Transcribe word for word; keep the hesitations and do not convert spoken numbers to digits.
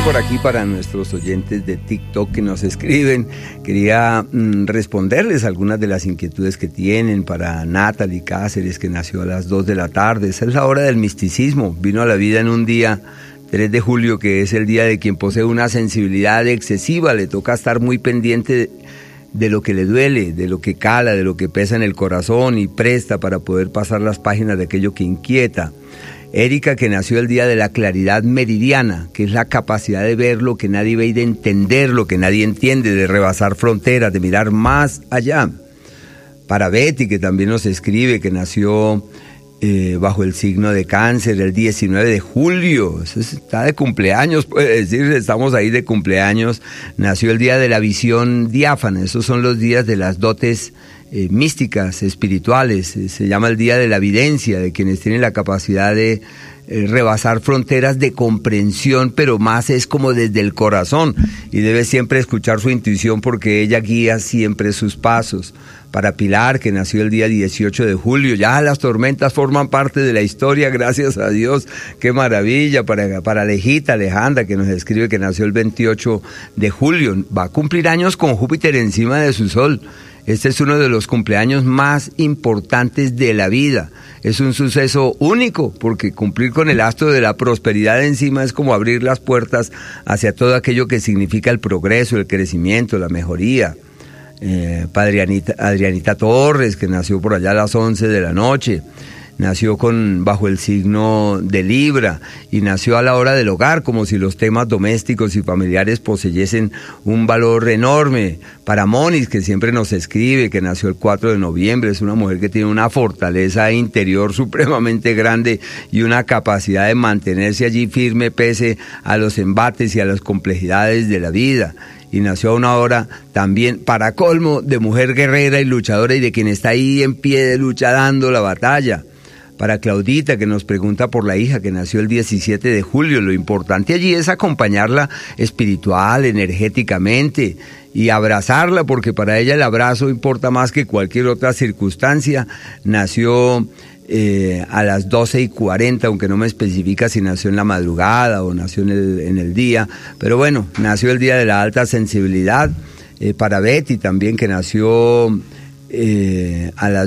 por aquí para nuestros oyentes de TikTok que nos escriben. Quería mm, responderles algunas de las inquietudes que tienen. Para Natalie Cáceres, que nació a las dos de la tarde. Esa es la hora del misticismo. Vino a la vida en un día, tres de julio, que es el día de quien posee una sensibilidad excesiva. Le toca estar muy pendiente de, de lo que le duele, de lo que cala, de lo que pesa en el corazón, y presta para poder pasar las páginas de aquello que inquieta. Erika, que nació el día de la claridad meridiana, que es la capacidad de ver lo que nadie ve y de entender lo que nadie entiende, de rebasar fronteras, de mirar más allá. Para Betty, que también nos escribe, que nació eh, bajo el signo de Cáncer el diecinueve de julio, eso está de cumpleaños, puede decir, estamos ahí de cumpleaños. Nació el día de la visión diáfana, esos son los días de las dotes Eh, místicas, espirituales. Eh, se llama el día de la evidencia, de quienes tienen la capacidad de eh, rebasar fronteras de comprensión, pero más es como desde el corazón, y debe siempre escuchar su intuición porque ella guía siempre sus pasos. Para Pilar, que nació el día dieciocho de julio, ya las tormentas forman parte de la historia, gracias a Dios, qué maravilla. Para, para Alejita, Alejandra, que nos escribe, que nació el veintiocho de julio, va a cumplir años con Júpiter encima de su sol. Este es uno de los cumpleaños más importantes de la vida. Es un suceso único, porque cumplir con el astro de la prosperidad encima es como abrir las puertas hacia todo aquello que significa el progreso, el crecimiento, la mejoría. Eh, Padre Adrianita, Adrianita Torres, que nació por allá a las once de la noche. Nació con, bajo el signo de Libra, y nació a la hora del hogar, como si los temas domésticos y familiares poseyesen un valor enorme. Para Monis, que siempre nos escribe, que nació el cuatro de noviembre, es una mujer que tiene una fortaleza interior supremamente grande y una capacidad de mantenerse allí firme pese a los embates y a las complejidades de la vida. Y nació a una hora también, para colmo, de mujer guerrera y luchadora, y de quien está ahí en pie de lucha dando la batalla. Para Claudita, que nos pregunta por la hija, que nació el diecisiete de julio, lo importante allí es acompañarla espiritual, energéticamente, y abrazarla, porque para ella el abrazo importa más que cualquier otra circunstancia. Nació eh, a las doce y cuarenta, aunque no me especifica si nació en la madrugada o nació en el, en el día, pero bueno, nació el día de la alta sensibilidad. Eh, para Betty también, que nació eh, a las